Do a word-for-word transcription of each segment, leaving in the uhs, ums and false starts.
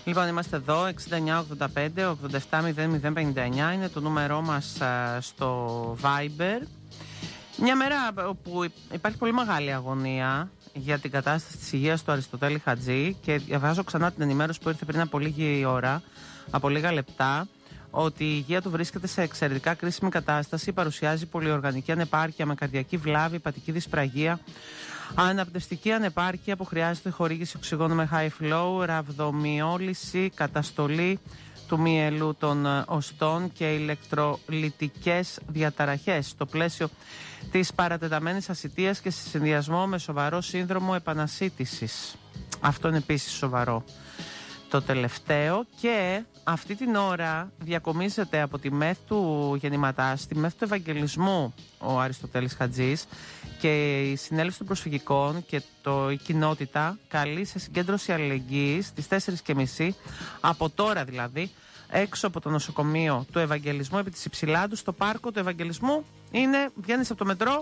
Λοιπόν, είμαστε εδώ, εξήντα εννιά ογδόντα πέντε ογδόντα επτά μηδέν μηδέν πενήντα εννιά είναι το νούμερό μας α, στο Viber. Μια μέρα όπου υπάρχει πολύ μεγάλη αγωνία για την κατάσταση της υγείας του Αριστοτέλη Χατζή και διαβάζω ξανά την ενημέρωση που ήρθε πριν από λίγη ώρα, από λίγα λεπτά, ότι η υγεία του βρίσκεται σε εξαιρετικά κρίσιμη κατάσταση, παρουσιάζει πολυοργανική ανεπάρκεια με καρδιακή βλάβη, υπατική δυσπραγία, αναπνευστική ανεπάρκεια που χρειάζεται χορήγηση οξυγόνου με high flow, ραβδομιόλυση, καταστολή του μυελού των οστών και ηλεκτρολυτικές διαταραχές στο πλαίσιο της παρατεταμένης ασιτείας και σε συνδυασμό με σοβαρό σύνδρομο επανασίτησης. Αυτό είναι επίσης σοβαρό. Το τελευταίο, και αυτή την ώρα διακομίζεται από τη ΜΕΘ του Γεννηματάς, τη ΜΕΘ του Ευαγγελισμού ο Αριστοτέλης Χατζής, και η Συνέλευση των Προσφυγικών και το, η κοινότητα καλεί σε συγκέντρωση αλληλεγγύης στις τέσσερις και μισή, από τώρα δηλαδή, έξω από το νοσοκομείο του Ευαγγελισμού επί της Υψηλάντου, στο πάρκο του Ευαγγελισμού. Είναι, βγαίνεις από το μετρό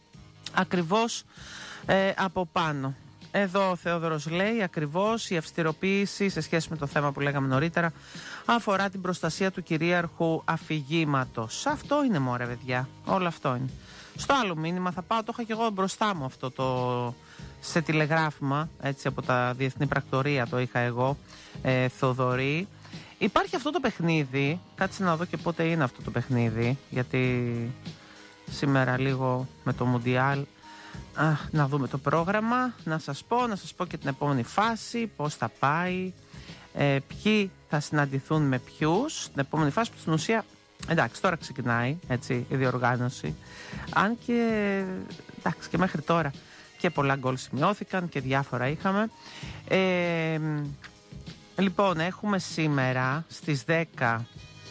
ακριβώς ε, από πάνω. Εδώ ο Θεόδωρος λέει ακριβώς η αυστηροποίηση σε σχέση με το θέμα που λέγαμε νωρίτερα αφορά την προστασία του κυρίαρχου αφηγήματος. Αυτό είναι, μωρέ παιδιά, όλο αυτό είναι. Στο άλλο μήνυμα θα πάω, το είχα και εγώ μπροστά μου αυτό το σε τηλεγράφημα, έτσι, από τα Διεθνή Πρακτορία το είχα εγώ, ε, Θοδωρή. Υπάρχει αυτό το παιχνίδι, κάτσε να δω και πότε είναι αυτό το παιχνίδι, γιατί σήμερα λίγο με το Μουντιάλ. Α, να δούμε το πρόγραμμα, να σας πω, να σας πω και την επόμενη φάση, πώς θα πάει, ε, ποιοι θα συναντηθούν με ποιους. Την επόμενη φάση που στην ουσία, εντάξει, τώρα ξεκινάει, έτσι, η διοργάνωση. Αν και, εντάξει, και μέχρι τώρα και πολλά γκολ σημειώθηκαν και διάφορα είχαμε. Ε, λοιπόν, έχουμε σήμερα στις δέκα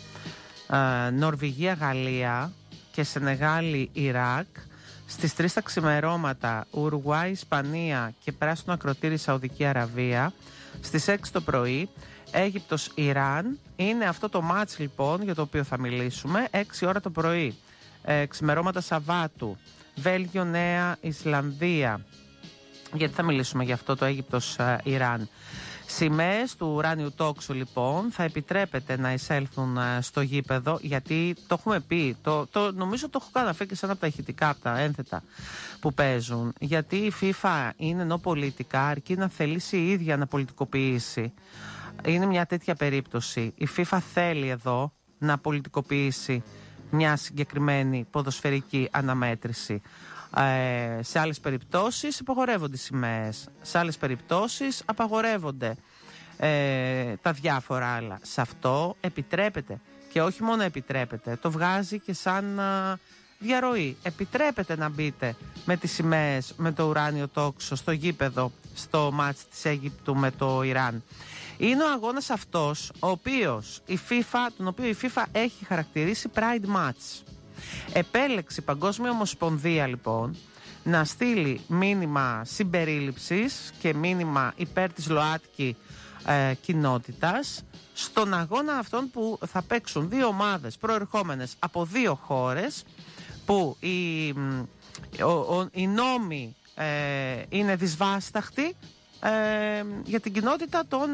ε, Νορβηγία-Γαλλία και Σενεγάλη-Ιράκ. Στις τρεις τα ξημερώματα Ουρουάη, Ισπανία και πράσινο ακροτήρι Σαουδική Αραβία. Στις έξι το πρωί Αίγυπτος, Ιράν. Είναι αυτό το μάτς λοιπόν για το οποίο θα μιλήσουμε. έξι ώρα το πρωί ε, ξημερώματα Σαββάτου Βέλγιο, Νέα Ισλανδία. Γιατί θα μιλήσουμε για αυτό το Αίγυπτος, ε, Ιράν. Σημαίες του ουράνιου τόξου λοιπόν θα επιτρέπεται να εισέλθουν ε, στο γήπεδο, γιατί το έχουμε πει, το, το, νομίζω το έχω καταφέρει και σαν από τα ηχητικά, από τα ένθετα που παίζουν, γιατί η FIFA είναι ενώ πολιτικά, αρκεί να θελήσει η ίδια να πολιτικοποιήσει. Είναι μια τέτοια περίπτωση. Η FIFA θέλει εδώ να πολιτικοποιήσει μια συγκεκριμένη ποδοσφαιρική αναμέτρηση. Ε, σε άλλες περιπτώσεις υπογορεύονται οι σημαίες, σε άλλες περιπτώσεις απαγορεύονται ε, τα διάφορα άλλα. Σε αυτό επιτρέπεται, και όχι μόνο επιτρέπεται, το βγάζει και σαν α, διαρροή. Επιτρέπεται να μπείτε με τις σημαίες, με το ουράνιο τόξο στο γήπεδο, στο μάτς της Αίγυπτου με το Ιράν. Είναι ο αγώνας αυτός ο οποίος η FIFA, τον οποίο η FIFA έχει χαρακτηρίσει Pride Match. Επέλεξε η Παγκόσμια Ομοσπονδία λοιπόν να στείλει μήνυμα συμπερίληψης και μήνυμα υπέρ της ΛΟΑΤΚΙ ε, κοινότητας στον αγώνα αυτόν που θα παίξουν δύο ομάδες προερχόμενες από δύο χώρες, που οι, ο, ο, οι νόμοι ε, είναι δυσβάσταχτοι ε, για την κοινότητα των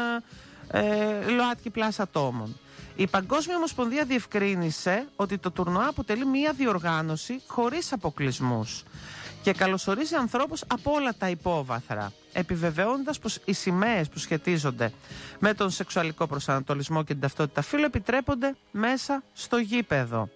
ε, ε, ΛΟΑΤΚΙ πλάς ατόμων. Η Παγκόσμια Ομοσπονδία διευκρίνησε ότι το τουρνουά αποτελεί μια διοργάνωση χωρίς αποκλεισμούς και καλωσορίζει ανθρώπους από όλα τα υπόβαθρα, επιβεβαιώνοντας πως οι σημαίες που σχετίζονται με τον σεξουαλικό προσανατολισμό και την ταυτότητα φύλου επιτρέπονται μέσα στο γήπεδο.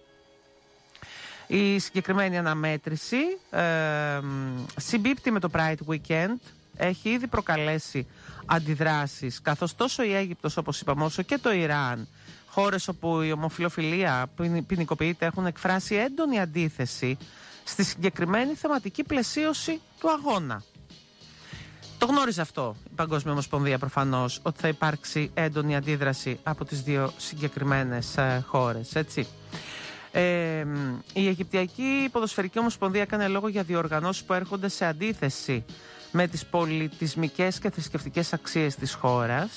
Η συγκεκριμένη αναμέτρηση ε, συμπίπτει με το Pride Weekend, έχει ήδη προκαλέσει αντιδράσεις, καθώς τόσο η Αίγυπτος, όπως είπαμε, όσο και το Ιράν, χώρες όπου η ομοφυλοφιλία ποινικοποιείται, έχουν εκφράσει έντονη αντίθεση στη συγκεκριμένη θεματική πλαισίωση του αγώνα. Το γνώριζε αυτό η Παγκόσμια Ομοσπονδία προφανώς, ότι θα υπάρξει έντονη αντίδραση από τις δύο συγκεκριμένες ε, χώρες, έτσι. Ε, η Αιγυπτιακή Ποδοσφαιρική Ομοσπονδία έκανε λόγο για διοργανώσεις που έρχονται σε αντίθεση με τις πολιτισμικές και θρησκευτικές αξίες της χώρας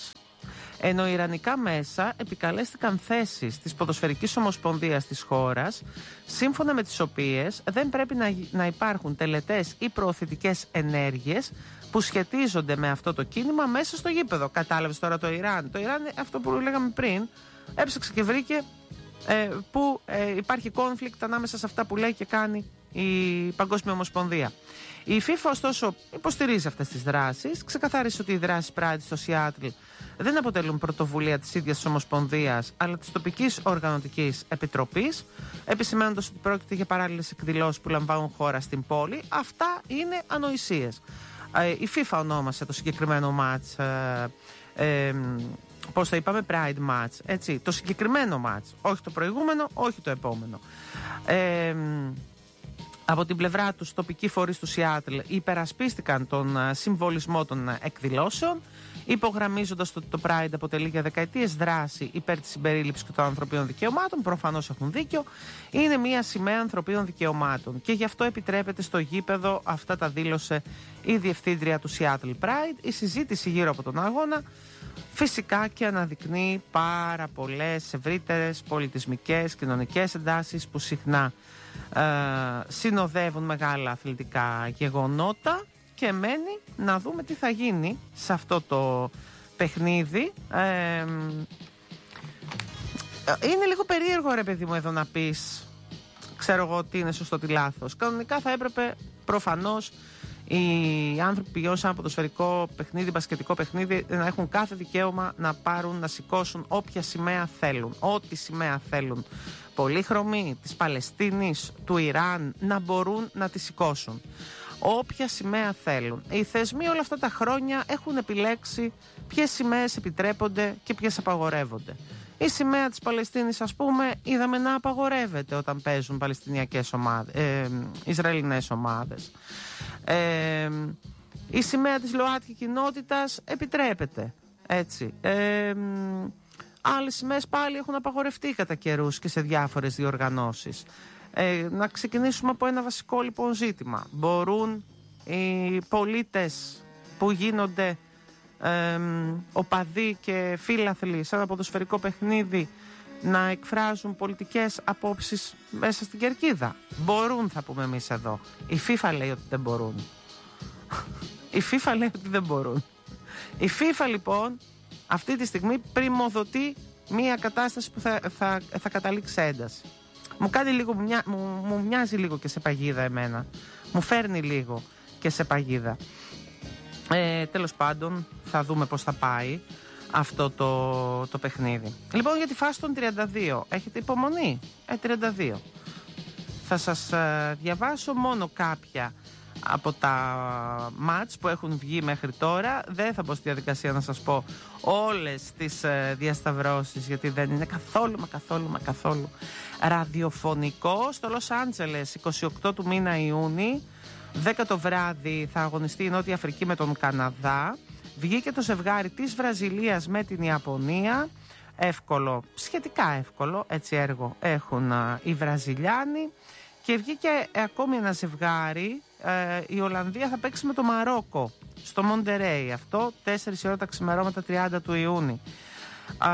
Ενώ ιρανικά μέσα επικαλέστηκαν θέσεις της Ποδοσφαιρικής Ομοσπονδίας της χώρας, σύμφωνα με τις οποίες δεν πρέπει να, να υπάρχουν τελετές ή προωθητικές ενέργειες που σχετίζονται με αυτό το κίνημα μέσα στο γήπεδο. Κατάλαβες τώρα το Ιράν. Το Ιράν, αυτό που λέγαμε πριν, έψαξε και βρήκε ε, που ε, υπάρχει conflict ανάμεσα σε αυτά που λέει και κάνει η Παγκόσμια Ομοσπονδία. Η FIFA, ωστόσο, υποστηρίζει αυτές τις δράσεις. Ξεκαθάρισε ότι οι δράσεις Pride στο Σιάτλ δεν αποτελούν πρωτοβουλία της ίδιας της Ομοσπονδίας, αλλά της τοπικής οργανωτικής επιτροπής, επισημαίνοντας ότι πρόκειται για παράλληλες εκδηλώσεις που λαμβάνουν χώρα στην πόλη. Αυτά είναι ανοησίες. Ε, η FIFA ονόμασε το συγκεκριμένο μάτς, ε, ε, πώς το είπαμε, Pride Match. Έτσι, το συγκεκριμένο μάτς, όχι το προηγούμενο, όχι το επόμενο. Ε, Από την πλευρά τους, τοπικοί φορείς του Σιάτλ υπερασπίστηκαν τον συμβολισμό των εκδηλώσεων, υπογραμμίζοντας ότι το Pride αποτελεί για δεκαετίες δράση υπέρ της συμπερίληψης και των ανθρωπίνων δικαιωμάτων. Προφανώς έχουν δίκιο. Είναι μια σημαία ανθρωπίνων δικαιωμάτων και γι' αυτό επιτρέπεται στο γήπεδο. Αυτά τα δήλωσε η διευθύντρια του Seattle Pride. Η συζήτηση γύρω από τον αγώνα φυσικά και αναδεικνύει πάρα πολλές ευρύτερες πολιτισμικές, κοινωνικές εντάσεις που συχνά ε, συνοδεύουν μεγάλα αθλητικά γεγονότα, και μένει να δούμε τι θα γίνει σε αυτό το παιχνίδι. Ε, είναι λίγο περίεργο, ρε παιδί μου, εδώ να πεις, ξέρω εγώ τι είναι σωστό, τι λάθος. Κανονικά θα έπρεπε προφανώς οι άνθρωποι πηγαίνουν σε ένα ποδοσφαιρικό παιχνίδι, μπασκετικό παιχνίδι, να έχουν κάθε δικαίωμα να πάρουν, να σηκώσουν όποια σημαία θέλουν, ό,τι σημαία θέλουν. Πολύχρωμη, της Παλαιστίνης, του Ιράν, να μπορούν να τη σηκώσουν. Όποια σημαία θέλουν. Οι θεσμοί όλα αυτά τα χρόνια έχουν επιλέξει ποιες σημαίες επιτρέπονται και ποιες απαγορεύονται. Η σημαία της Παλαιστίνης, ας πούμε, είδαμε να απαγορεύεται όταν παίζουν παλαιστινιακές ομάδες, ε, Ισραηλινές ομάδες. Ε, η σημαία της ΛΟΑΤΚΙ κοινότητας επιτρέπεται. Έτσι. Ε, άλλες σημαίες πάλι έχουν απαγορευτεί κατά καιρούς και σε διάφορες διοργανώσεις. Ε, να ξεκινήσουμε από ένα βασικό λοιπόν ζήτημα. Μπορούν οι πολίτες που γίνονται ε, οπαδοί και φίλαθλοι σε ένα ποδοσφαιρικό παιχνίδι να εκφράζουν πολιτικές απόψεις μέσα στην κερκίδα? Μπορούν, θα πούμε εμείς εδώ. Η FIFA λέει ότι δεν μπορούν. Η FIFA λέει ότι δεν μπορούν. Η FIFA λοιπόν αυτή τη στιγμή πριμοδοτεί μια κατάσταση που θα, θα, θα καταλήξει ένταση. Μου κάνει λίγο, μου, μου, μου μοιάζει λίγο και σε παγίδα εμένα. Μου φέρνει λίγο και σε παγίδα. Ε, τέλος πάντων, θα δούμε πώς θα πάει αυτό το, το παιχνίδι. Λοιπόν, για τη φάση των τριάντα δύο, έχετε υπομονή? Ε, τριάντα δύο. Θα σας ε, διαβάσω μόνο κάποια από τα μάτς που έχουν βγει μέχρι τώρα. Δεν θα μπω στη διαδικασία να σας πω όλες τις ε, διασταυρώσεις, γιατί δεν είναι καθόλου μα καθόλου μα καθόλου ραδιοφωνικό. Στο Λος Άντζελες είκοσι οκτώ του μήνα Ιούνιου, δέκα το βράδυ, θα αγωνιστεί η Νότια Αφρική με τον Καναδά. Βγήκε το ζευγάρι της Βραζιλίας με την Ιαπωνία. Εύκολο, σχετικά εύκολο, έτσι έργο έχουν α, οι Βραζιλιάνοι. Και βγήκε ε, ακόμη ένα ζευγάρι. Ε, η Ολλανδία θα παίξει με το Μαρόκο στο Μοντερέι. Αυτό τέσσερις η ώρα τα ξημερώματα τριάντα του Ιούνιου. Α,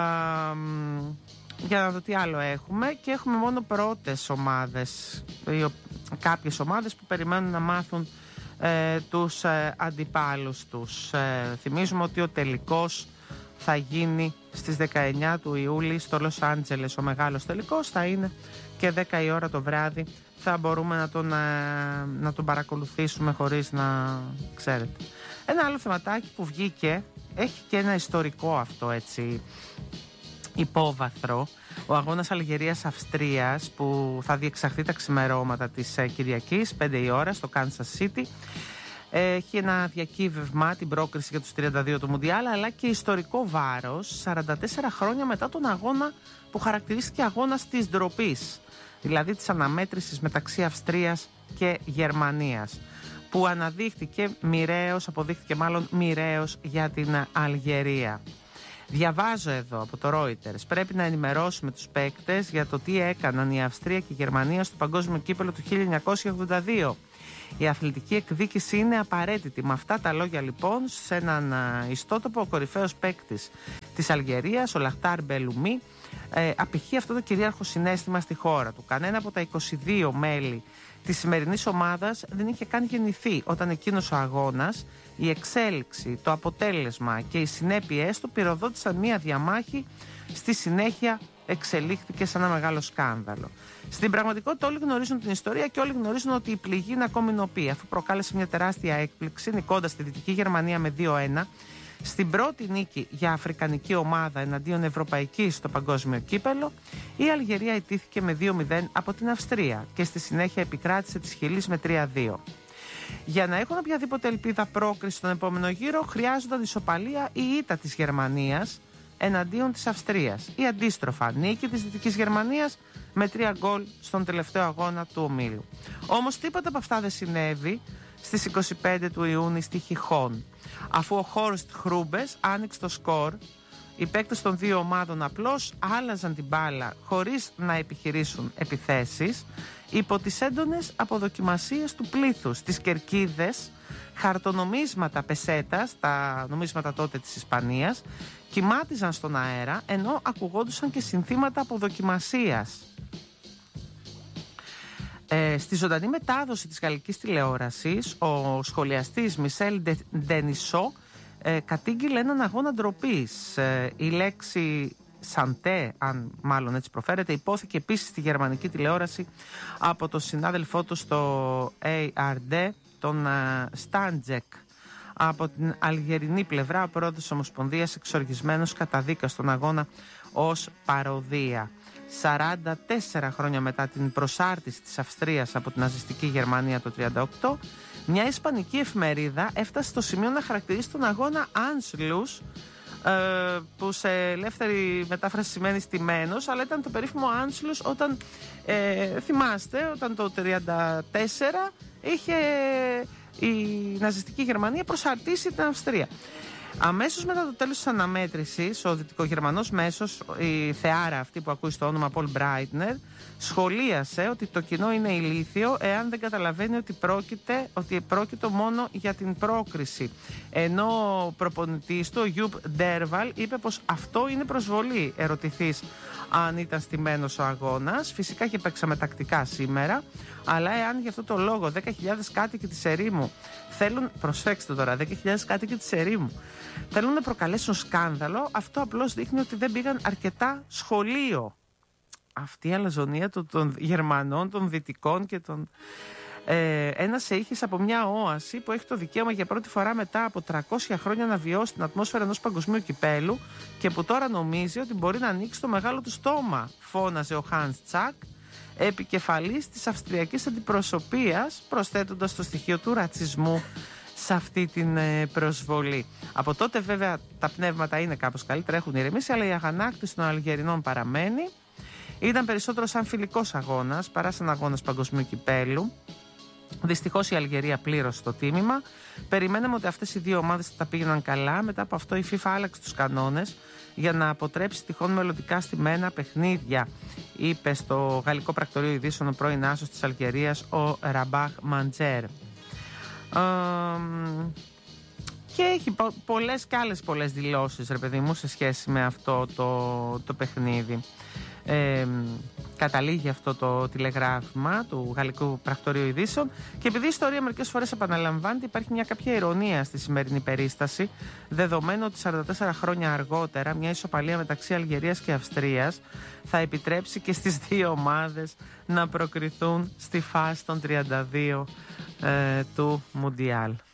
για να δω τι άλλο έχουμε. Και έχουμε μόνο πρώτες ομάδες, κάποιες ομάδες που περιμένουν να μάθουν ε, τους ε, αντιπάλους τους. Ε, θυμίζουμε ότι ο τελικός θα γίνει στις δεκαεννιά του Ιούλη στο Λος Άντζελες. Ο μεγάλος τελικός θα είναι και δέκα η ώρα το βράδυ. Θα μπορούμε να τον, να τον παρακολουθήσουμε χωρίς να ξέρετε. Ένα άλλο θεματάκι που βγήκε, έχει και ένα ιστορικό αυτό έτσι υπόβαθρο. Ο αγώνας Αλγερίας-Αυστρίας που θα διεξαχθεί τα ξημερώματα της Κυριακής πέντε η ώρα στο Kansas City. Έχει ένα διακύβευμα, την πρόκριση για τους τριάντα δύο του Μουντιάλ, αλλά και ιστορικό βάρος σαράντα τέσσερα χρόνια μετά τον αγώνα που χαρακτηρίστηκε αγώνας της ντροπής, δηλαδή της αναμέτρησης μεταξύ Αυστρίας και Γερμανίας, που αναδείχθηκε μοιραίος, αποδείχθηκε μάλλον μοιραίος για την Αλγερία. Διαβάζω εδώ από το Reuters: πρέπει να ενημερώσουμε τους παίκτες για το τι έκαναν η Αυστρία και η Γερμανία στο παγκόσμιο κύπελλο του χίλια εννιακόσια ογδόντα δύο. Η αθλητική εκδίκηση είναι απαραίτητη. Με αυτά τα λόγια λοιπόν, σε έναν ιστότοπο, ο κορυφαίος παίκτης της Αλγερίας, ο Λαχτάρ Μπελουμί, ε, απηχεί αυτό το κυρίαρχο συναίσθημα στη χώρα του. Κανένα από τα είκοσι δύο μέλη της σημερινής ομάδας δεν είχε καν γεννηθεί όταν εκείνος ο αγώνας, η εξέλιξη, το αποτέλεσμα και οι συνέπειές του πυροδότησαν μία διαμάχη, στη συνέχεια εξελίχθηκε σε ένα μεγάλο σκάνδαλο. Στην πραγματικότητα όλοι γνωρίζουν την ιστορία και όλοι γνωρίζουν ότι η πληγή είναι ακόμη νοπή, αφού προκάλεσε μια τεράστια έκπληξη νικώντας τη Δυτική Γερμανία με δύο ένα στην πρώτη νίκη για αφρικανική ομάδα εναντίον ευρωπαϊκής στο παγκόσμιο κύπελο. Η Αλγερία ιτήθηκε με δύο μηδέν από την Αυστρία και στη συνέχεια επικράτησε της Χιλής με τρία δύο. Για να έχουν οποιαδήποτε ελπίδα πρόκριση στον επόμενο γύρο χρειάζονταν ισοπαλία ή ήττα της Γερμανίας εναντίον της Αυστρίας ή αντίστροφα νίκη της Δυτικής Γερμανίας με τρία γκολ στον τελευταίο αγώνα του ομίλου. Όμως τίποτα από αυτά δεν συνέβη στις είκοσι πέντε του Ιούνιου στη Χιχόν, αφού ο Χόρστ Χρούμπες άνοιξε το σκορ. Οι παίκτες των δύο ομάδων απλώς άλλαζαν την μπάλα χωρίς να επιχειρήσουν επιθέσεις υπό τις έντονες αποδοκιμασίες του πλήθους. Τις κερκίδες, χαρτονομίσματα πεσέτας, τα νομίσματα τότε της Ισπανίας, κυμάτιζαν στον αέρα ενώ ακουγόντουσαν και συνθήματα αποδοκιμασίας. Ε, στη ζωντανή μετάδοση της γαλλικής τηλεόρασης, ο σχολιαστής Μισελ Ντενισό ε, κατήγγειλε έναν αγώνα ντροπής. Ε, η λέξη «σαντέ», αν μάλλον έτσι προφέρεται, υπόθηκε επίσης στη γερμανική τηλεόραση από τον συνάδελφό του στο έι αρ ντι, τον uh, Στάντζεκ. Από την αλγερινή πλευρά, ο πρόεδρος της Ομοσπονδίας εξοργισμένος καταδίκασε τον αγώνα ως παροδία. σαράντα τέσσερα χρόνια μετά την προσάρτηση της Αυστρίας από την ναζιστική Γερμανία το χίλια εννιακόσια τριάντα οκτώ, μια ισπανική εφημερίδα έφτασε στο σημείο να χαρακτηρίσει τον αγώνα Anschluss, ε, που σε ελεύθερη μετάφραση σημαίνει στημένος, αλλά ήταν το περίφημο Anschluss όταν, ε, θυμάστε, όταν το χίλια εννιακόσια τριάντα τέσσερα είχε η ναζιστική Γερμανία προσαρτήσει την Αυστρία. Αμέσως μετά το τέλος της αναμέτρησης, ο δυτικογερμανός μέσος, η θεάρα αυτή που ακούει στο όνομα Πολ Μπράιτνερ, σχολίασε ότι το κοινό είναι ηλίθιο εάν δεν καταλαβαίνει ότι πρόκειται, ότι πρόκειται μόνο για την πρόκριση. Ενώ ο προπονητής του, ο Γιουπ Ντέρβαλ, είπε πως αυτό είναι προσβολή. Ερωτηθείς αν ήταν στημένος ο αγώνας. Φυσικά και παίξαμε τακτικά σήμερα, αλλά εάν για αυτό το λόγο δέκα χιλιάδες κάτοικοι της ερήμου θέλουν, προσέξτε τώρα, δέκα χιλιάδες κάτοικοι της ερήμου θέλουν να προκαλέσουν σκάνδαλο, αυτό απλώς δείχνει ότι δεν πήγαν αρκετά σχολείο. Αυτή η αλαζονία των, των Γερμανών, των Δυτικών και των... Ε, ένας σεΐχης από μια όαση που έχει το δικαίωμα για πρώτη φορά μετά από τριακόσια χρόνια να βιώσει την ατμόσφαιρα ενός παγκοσμίου κυπέλου και που τώρα νομίζει ότι μπορεί να ανοίξει το μεγάλο του στόμα, φώναζε ο Χάνς Τσακ, επικεφαλής της αυστριακής αντιπροσωπείας, προσθέτοντας το στοιχείο του ρατσισμού σε αυτή την ε, προσβολή. Από τότε βέβαια τα πνεύματα είναι κάπως καλύτερα, έχουν ηρεμήσει, αλλά η αγανάκτηση των Αλγερινών παραμένει. Ήταν περισσότερο σαν φιλικός αγώνας παρά σαν αγώνας παγκοσμίου κυπέλου. Δυστυχώς η Αλγερία πλήρωσε το τίμημα. Περιμέναμε ότι αυτές οι δύο ομάδες θα τα πήγαιναν καλά. Μετά από αυτό η FIFA άλλαξε τους κανόνες για να αποτρέψει τυχόν μελλοντικά στημένα παιχνίδια, είπε στο Γαλλικό Πρακτορείο Ειδήσεων ο πρώην άσος της Αλγερίας, ο Ραμπάχ Μαντζέρ. Και έχει πο- πολλές και άλλες πολλές δηλώσεις, ρε παιδί μου, σε σχέση με αυτό το, το παιχνίδι. Ε, καταλήγει αυτό το τηλεγράφημα του Γαλλικού Πρακτορείου Ειδήσεων, και επειδή η ιστορία μερικές φορές επαναλαμβάνεται, υπάρχει μια κάποια ειρωνία στη σημερινή περίσταση, δεδομένου ότι σαράντα τέσσερα χρόνια αργότερα μια ισοπαλία μεταξύ Αλγερίας και Αυστρίας θα επιτρέψει και στις δύο ομάδες να προκριθούν στη φάση των τριάντα δύο ε, του Μουντιάλ.